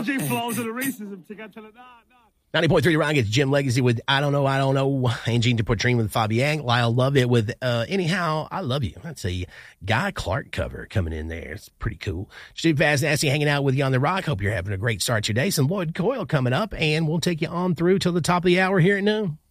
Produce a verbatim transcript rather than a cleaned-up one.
dodgy flaws of the racism to get to it. Nah, nah. ninety point three Ron gets Jim Legacy with I Don't Know, I Don't Know. Angie to Portrine with Fabian. Lyle Love It with uh, Anyhow, I Love You. That's a Guy Clark cover coming in there. It's pretty cool. Steve Fast Nasty hanging out with you on the rock. Hope you're having a great start to your day. Some Lloyd Coyle coming up, and we'll take you on through till the top of the hour here at noon.